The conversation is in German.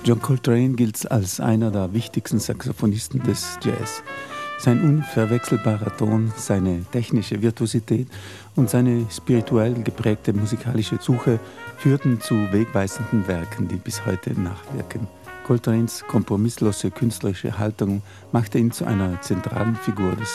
John Coltrane gilt als einer der wichtigsten Saxophonisten des Jazz. Sein unverwechselbarer Ton, seine technische Virtuosität und seine spirituell geprägte musikalische Suche führten zu wegweisenden Werken, die bis heute nachwirken. Coltranes kompromisslose künstlerische Haltung machte ihn zu einer zentralen Figur des